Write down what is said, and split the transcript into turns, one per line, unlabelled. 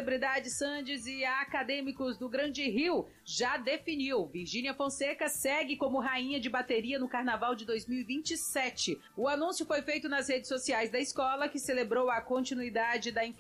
celebridade Sandes e acadêmicos do Grande Rio já definiu. Virgínia Fonseca segue como rainha de bateria no Carnaval de 2027. O anúncio foi feito nas redes sociais da escola, que celebrou a continuidade da